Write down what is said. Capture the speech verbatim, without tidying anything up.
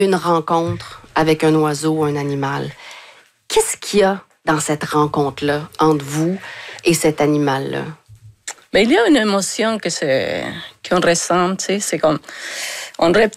une rencontre avec un oiseau, un animal. Qu'est-ce qu'il y a dans cette rencontre-là entre vous et cet animal-là? Mais il y a une émotion que c'est, qu'on ressent, tu sais, c'est comme... On rêve